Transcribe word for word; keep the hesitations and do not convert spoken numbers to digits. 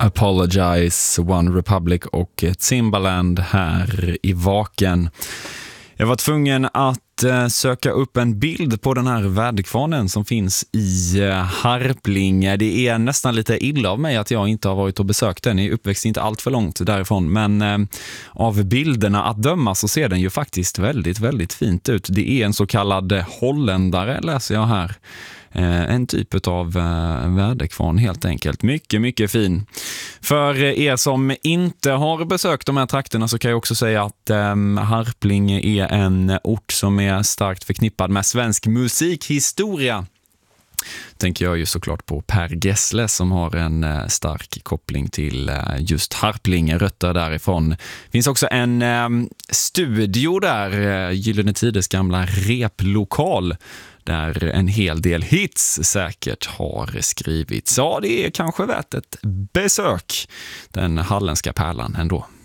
Apologize, One Republic och Timbaland här i Vaken. Jag var tvungen att eh, söka upp en bild på den här väderkvarnen som finns i eh, Harplinge. Det är nästan lite illa av mig att jag inte har varit och besökt den. Jag är uppväxt inte allt för långt därifrån. Men eh, av bilderna att döma så ser den ju faktiskt väldigt, väldigt fint ut. Det är en så kallad holländare, läser jag här. En typ av väderkvarn helt enkelt. Mycket, mycket fin. För er som inte har besökt de här trakterna så kan jag också säga att um, Harplinge är en ort som är starkt förknippad med svensk musikhistoria. Tänker jag ju såklart på Per Gessle som har en uh, stark koppling till uh, just Harplinge, rötter därifrån. Det finns också en um, studio där, uh, Gyllene Tiders gamla replokal, där en hel del hits säkert har skrivits. Ja, det är kanske värt ett besök, den halländska pärlan ändå.